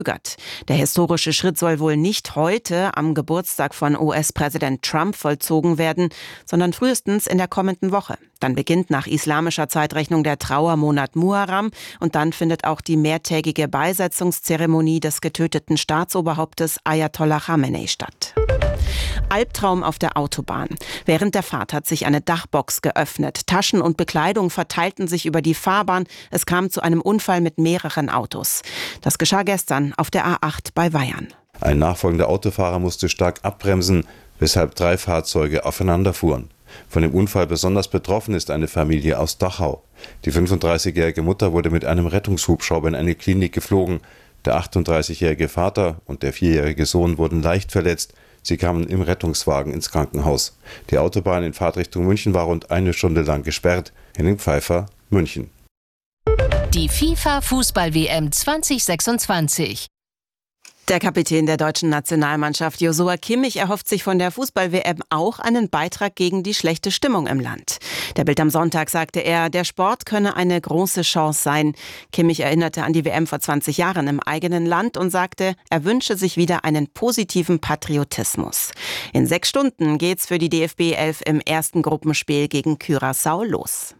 Der historische Schritt soll wohl nicht heute am Geburtstag von US-Präsident Trump vollzogen werden, sondern frühestens in der kommenden Woche. Dann beginnt nach islamischer Zeitrechnung der Trauermonat Muharram und dann findet auch die mehrtägige Beisetzungszeremonie des getöteten Staatsoberhauptes Ayatollah Khamenei statt. Albtraum auf der Autobahn. Während der Fahrt hat sich eine Dachbox geöffnet. Taschen und Bekleidung verteilten sich über die Fahrbahn. Es kam zu einem Unfall mit mehreren Autos. Das geschah gestern auf der A8 bei Weyarn. Ein nachfolgender Autofahrer musste stark abbremsen, weshalb 3 Fahrzeuge aufeinander fuhren. Von dem Unfall besonders betroffen ist eine Familie aus Dachau. Die 35-jährige Mutter wurde mit einem Rettungshubschrauber in eine Klinik geflogen. Der 38-jährige Vater und der 4-jährige Sohn wurden leicht verletzt. Sie kamen im Rettungswagen ins Krankenhaus. Die Autobahn in Fahrtrichtung München war rund 1 Stunde lang gesperrt. Henning Pfeiffer, München. Die FIFA-Fußball-WM 2026. Der Kapitän der deutschen Nationalmannschaft Joshua Kimmich erhofft sich von der Fußball-WM auch einen Beitrag gegen die schlechte Stimmung im Land. Der Bild am Sonntag sagte er, der Sport könne eine große Chance sein. Kimmich erinnerte an die WM vor 20 Jahren im eigenen Land und sagte, er wünsche sich wieder einen positiven Patriotismus. In 6 Stunden geht's für die DFB 11 im ersten Gruppenspiel gegen Curaçao los.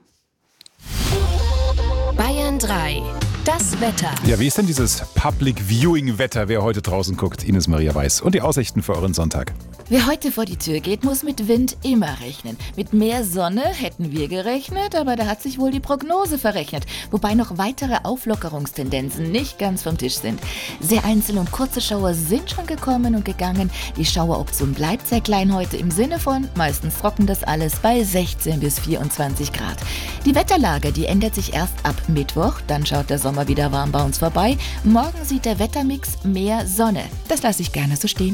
Bayern 3. Das Wetter. Ja, wie ist denn dieses Public-Viewing-Wetter, wer heute draußen guckt? Ines Maria Weiß. Und die Aussichten für euren Sonntag. Wer heute vor die Tür geht, muss mit Wind immer rechnen. Mit mehr Sonne hätten wir gerechnet, aber da hat sich wohl die Prognose verrechnet. Wobei noch weitere Auflockerungstendenzen nicht ganz vom Tisch sind. Sehr einzelne und kurze Schauer sind schon gekommen und gegangen. Die Schaueroption bleibt sehr klein heute im Sinne von, meistens trocken das alles bei 16 bis 24 Grad. Die Wetterlage, die ändert sich erst ab Mittwoch, dann schaut der Sommer wieder warm bei uns vorbei. Morgen sieht der Wettermix mehr Sonne. Das lasse ich gerne so stehen.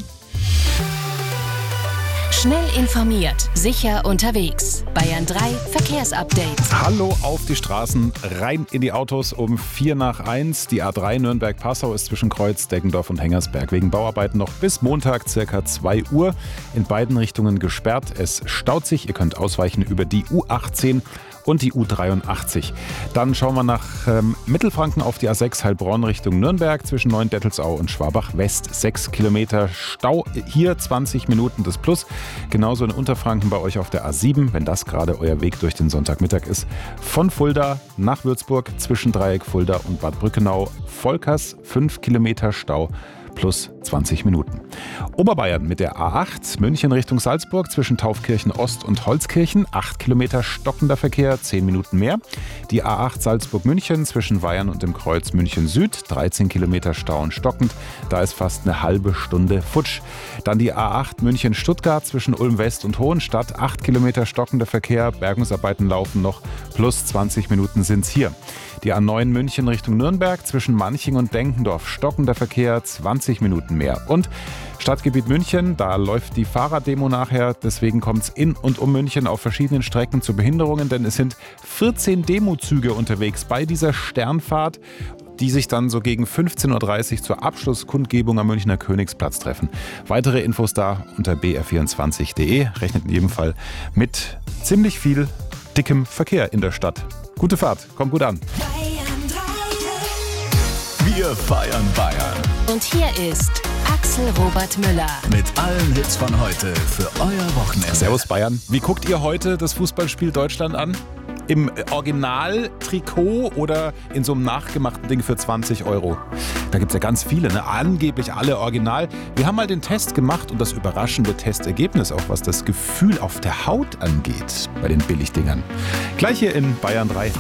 Schnell informiert, sicher unterwegs. Bayern 3 Verkehrsupdate. Hallo auf die Straßen, rein in die Autos um 1:04. Die A3 Nürnberg-Passau ist zwischen Kreuz, Deggendorf und Hengersberg wegen Bauarbeiten noch bis Montag ca. 2 Uhr. In beiden Richtungen gesperrt. Es staut sich. Ihr könnt ausweichen über die U18 und die U83. Dann schauen wir nach Mittelfranken auf die A6 Heilbronn Richtung Nürnberg zwischen Neuendettelsau und Schwabach West. 6 Kilometer Stau, hier 20 Minuten das Plus. Genauso in Unterfranken bei euch auf der A7, wenn das gerade euer Weg durch den Sonntagmittag ist. Von Fulda nach Würzburg zwischen Dreieck Fulda und Bad Brückenau. Volkers 5 Kilometer Stau. Plus 20 Minuten. Oberbayern mit der A8, München Richtung Salzburg zwischen Taufkirchen Ost und Holzkirchen, 8 Kilometer stockender Verkehr, 10 Minuten mehr. Die A8 Salzburg-München zwischen Weyarn und dem Kreuz München Süd, 13 Kilometer Stau und stockend, da ist fast eine halbe Stunde futsch. Dann die A8 München-Stuttgart zwischen Ulm West und Hohenstadt, 8 Kilometer stockender Verkehr, Bergungsarbeiten laufen noch, plus 20 Minuten sind's hier. Die A9 München Richtung Nürnberg zwischen Manching und Denkendorf, stockender Verkehr, 20 Minuten mehr. Und Stadtgebiet München, da läuft die Fahrraddemo nachher, deswegen kommt es in und um München auf verschiedenen Strecken zu Behinderungen, denn es sind 14 Demozüge unterwegs bei dieser Sternfahrt, die sich dann so gegen 15:30 Uhr zur Abschlusskundgebung am Münchner Königsplatz treffen. Weitere Infos da unter br24.de. Rechnet in jedem Fall mit ziemlich viel dickem Verkehr in der Stadt. Gute Fahrt, kommt gut an. Wir feiern Bayern. Und hier ist Axel Robert Müller. Mit allen Hits von heute für euer Wochenende. Servus Bayern. Wie guckt ihr heute das Fußballspiel Deutschland an? Im Original-Trikot oder in so einem nachgemachten Ding für 20 €? Da gibt es ja ganz viele, ne? Angeblich alle original. Wir haben mal den Test gemacht und das überraschende Testergebnis, auch was das Gefühl auf der Haut angeht, bei den Billigdingern. Gleich hier in Bayern 3.